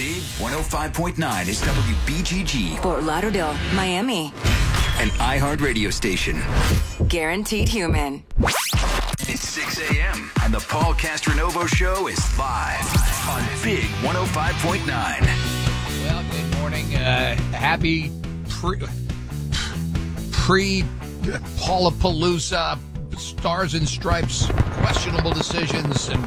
Big 105.9 is WBGG, Fort Lauderdale, Miami. an iHeart radio station. Guaranteed Human. It's 6 a.m. and the Paul Castronovo Show is live on Big 105.9. Well, good morning. Happy pre-Paulapalooza, Stars and Stripes, questionable decisions, and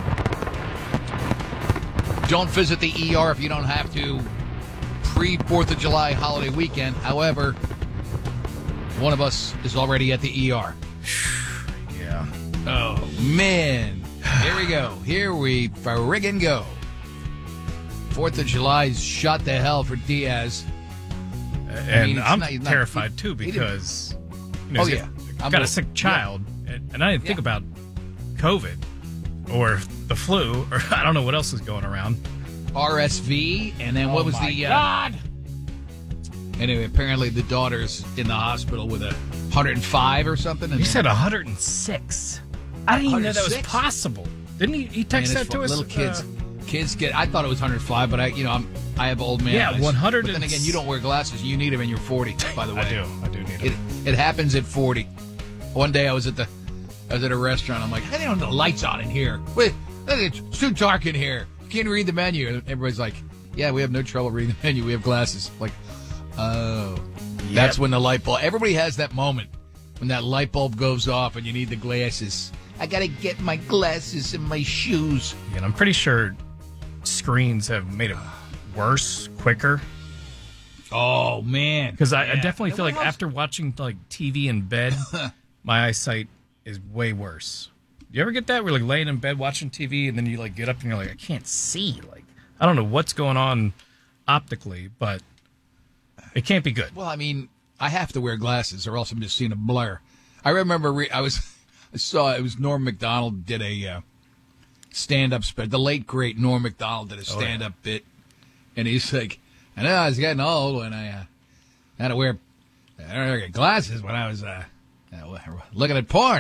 don't visit the ER if you don't have to. Pre-4th of July holiday weekend. However, one of us is already at the ER. Yeah. Oh, man. Here we go. Here we friggin' go. 4th of July's shot to hell for Diaz. And I'm terrified, too, because he's got a sick child, and I didn't think about COVID or the flu, or I don't know what else is going around. RSV, and then what was the... God! Anyway, apparently the daughter's in the hospital with 105 or something. And He said 106. I didn't even know that was 106? possible. Didn't he text that to us? Little kids get... I thought it was 105, but I have old man Yeah, eyes. 100. But then again, you don't wear glasses. You need them when you're 40, by the way. I do need it. It happens at 40. One day I was at a restaurant. I'm like, how do you know the lights on in here? Wait, it's too dark in here. You can't read the menu. And everybody's like, yeah, we have no trouble reading the menu. We have glasses. Like, oh, that's when the light bulb. Everybody has that moment when that light bulb goes off and you need the glasses. I got to get my glasses and my shoes. Yeah, and I'm pretty sure screens have made it worse, quicker. Oh, man. Because I definitely feel like after watching like TV in bed, my eyesight is way worse. You ever get that? Where like laying in bed watching TV and then you like get up and you're like, I can't see. Like, I don't know what's going on optically, but it can't be good. Well, I mean, I have to wear glasses or else I'm just seeing a blur. I remember I saw it was Norm Macdonald did a stand-up spread. The late, great Norm Macdonald did a stand-up bit. And he's like, I know I was getting old when I had to wear glasses when I was looking at porn.